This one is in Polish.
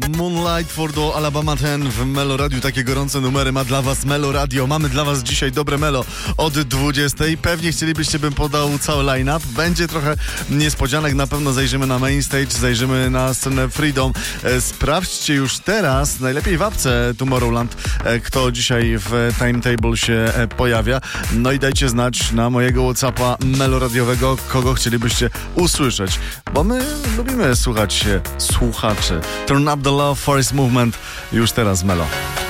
Moonlight for the Alabama 10 w Melo Radio. Takie gorące numery ma dla was Melo Radio. Mamy dla was dzisiaj dobre Melo od 20. Pewnie chcielibyście, bym podał cały line-up. Będzie trochę niespodzianek. Na pewno zajrzymy na main stage, zajrzymy na scenę Freedom. Sprawdźcie już teraz, najlepiej w apce Tomorrowland, kto dzisiaj w timetable się pojawia. No i dajcie znać na mojego WhatsAppa meloradiowego, kogo chcielibyście usłyszeć. Bo my lubimy słuchać się słuchaczy. Turn Up The Love, Forest Movement już teraz Melo.